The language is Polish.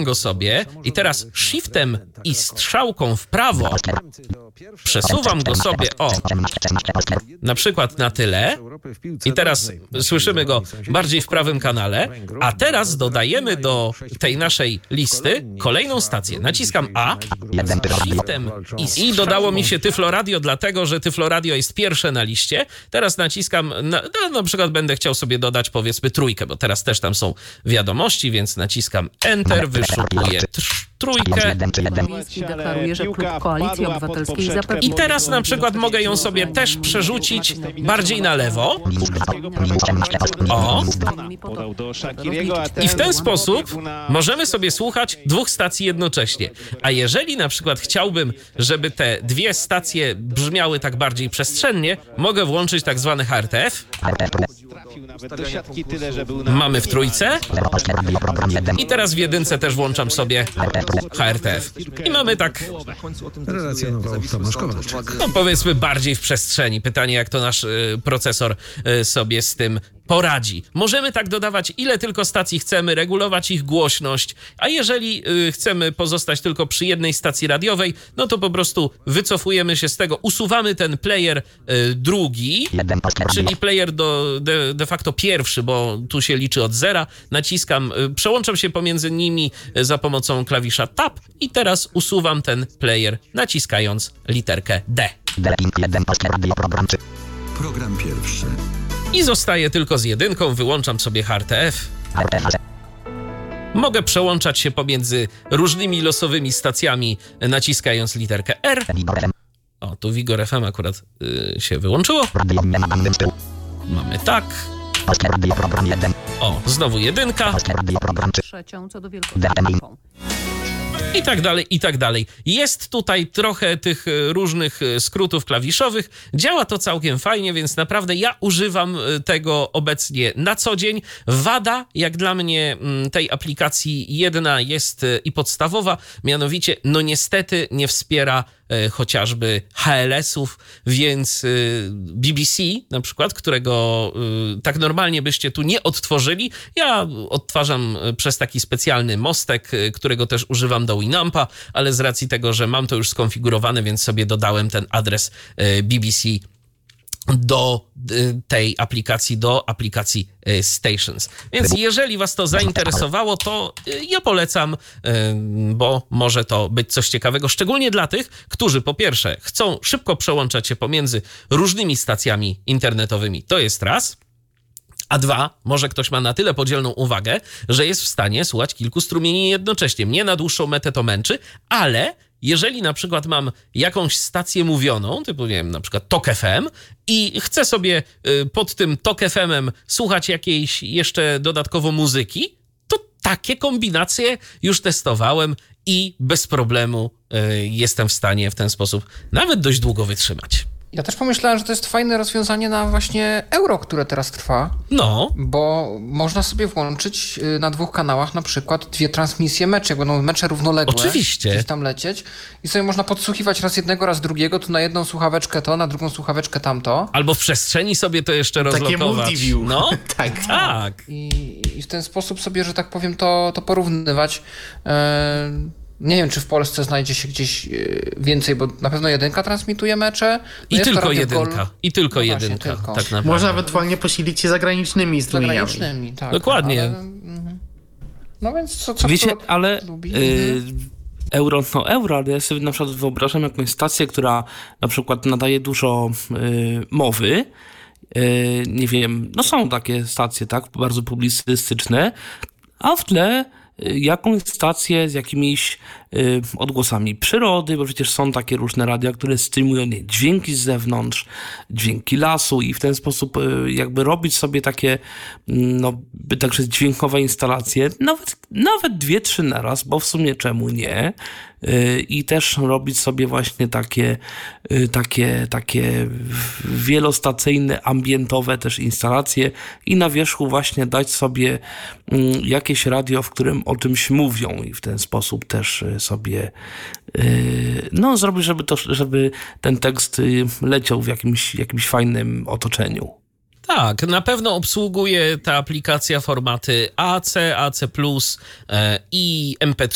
go sobie i teraz shiftem i strzałką w prawo przesuwam go sobie, na przykład na tyle i teraz słyszymy go bardziej w prawym kanale, a teraz dodajemy do tej naszej listy kolejną stację. Naciskam A, shiftem i dodało mi się Tyflo Radio, dlatego że Tyflo Radio jest pierwsze na liście. Teraz naciskam, na przykład będę chciał sobie dodać powiedzmy trójkę, bo teraz też tam są wiadomości, więc naciskam Enter, wyszukuję trójkę. Deklaruje, że klub Koalicji Obywatelskiej zapewni... I teraz na przykład mogę ją sobie też przerzucić bardziej na lewo. O. I w ten sposób możemy sobie słuchać dwóch stacji jednocześnie. A jeżeli na przykład chciałbym, żeby te dwie stacje brzmiały tak bardziej przestrzennie, mogę włączyć tak zwany HRTF. Mamy w trójce. I teraz w jedynce też włączam sobie HRTF. I mamy tak... Relacjonował Tomasz Kowalczyk. No powiedzmy bardziej w przestrzeni. Pytanie, jak to nasz procesor sobie z tym poradzi. Możemy tak dodawać ile tylko stacji chcemy, regulować ich głośność, a jeżeli chcemy pozostać tylko przy jednej stacji radiowej, no to po prostu wycofujemy się z tego, usuwamy ten player drugi, czyli player de facto pierwszy, bo tu się liczy od zera, naciskam, przełączam się pomiędzy nimi za pomocą klawisza Tab i teraz usuwam ten player naciskając literkę D. Program pierwszy. I zostaję tylko z jedynką, wyłączam sobie HRTF. Mogę przełączać się pomiędzy różnymi losowymi stacjami, naciskając literkę R. O, tu Vigor FM akurat się wyłączyło. Mamy tak. O, znowu jedynka. Trzecią co do wielkości. I tak dalej, i tak dalej. Jest tutaj trochę tych różnych skrótów klawiszowych. Działa to całkiem fajnie, więc naprawdę ja używam tego obecnie na co dzień. Wada, jak dla mnie, tej aplikacji jedna jest i podstawowa, mianowicie, no niestety nie wspiera chociażby HLS-ów, więc BBC na przykład, którego tak normalnie byście tu nie odtworzyli, ja odtwarzam przez taki specjalny mostek, którego też używam do Winampa, ale z racji tego, że mam to już skonfigurowane, więc sobie dodałem ten adres BBC do tej aplikacji, do aplikacji Stations. Więc jeżeli was to zainteresowało, to ja polecam, bo może to być coś ciekawego, szczególnie dla tych, którzy po pierwsze chcą szybko przełączać się pomiędzy różnymi stacjami internetowymi, to jest raz, a dwa, może ktoś ma na tyle podzielną uwagę, że jest w stanie słuchać kilku strumieni jednocześnie. Mnie na dłuższą metę to męczy, ale jeżeli na przykład mam jakąś stację mówioną, typu nie wiem, na przykład Tok FM i chcę sobie pod tym Tok FM-em słuchać jakiejś jeszcze dodatkowo muzyki, to takie kombinacje już testowałem i bez problemu jestem w stanie w ten sposób nawet dość długo wytrzymać. Ja też pomyślałem, że to jest fajne rozwiązanie na właśnie Euro, które teraz trwa. No. Bo można sobie włączyć na dwóch kanałach na przykład dwie transmisje meczy, jak będą mecze równoległe. Oczywiście. Gdzieś tam lecieć i sobie można podsłuchiwać raz jednego, raz drugiego, tu na jedną słuchaweczkę to, na drugą słuchaweczkę tamto. Albo w przestrzeni sobie to jeszcze rozlokować. Takie multiview. No, tak. I w ten sposób sobie, że tak powiem, to porównywać. Nie wiem, czy w Polsce znajdzie się gdzieś więcej, bo na pewno jedynka transmituje mecze. No I tylko jedynka. I tylko jedynka. Tylko. Tak naprawdę. Można ewentualnie posilić się zagranicznymi strumieniami. Zagranicznymi, tak. Dokładnie. Ale, no więc co wiecie, kto ale lubi? Euro, ale ja sobie na przykład wyobrażam jakąś stację, która na przykład nadaje dużo mowy. Nie wiem, no są takie stacje, tak, bardzo publicystyczne, a w tle jakąś stację z jakimiś odgłosami przyrody, bo przecież są takie różne radia, które streamują dźwięki z zewnątrz, dźwięki lasu i w ten sposób jakby robić sobie takie, no także dźwiękowe instalacje, nawet 2-3 naraz, bo w sumie czemu nie? I też robić sobie właśnie takie wielostacyjne, ambientowe też instalacje i na wierzchu właśnie dać sobie jakieś radio, w którym o czymś mówią i w ten sposób też sobie zrobić, żeby ten tekst leciał w jakimś fajnym otoczeniu. Tak, na pewno obsługuje ta aplikacja formaty AC, AC+, i MP3,